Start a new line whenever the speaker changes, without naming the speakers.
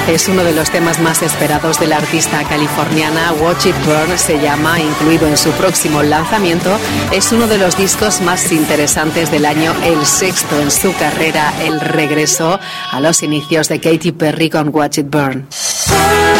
Es uno de los temas más esperados de la artista californiana. Watch It Burn se llama, incluido en su próximo lanzamiento. Es uno de los discos más interesantes del año, el sexto en su carrera, el regreso a los inicios de Katy Perry con Watch It Burn.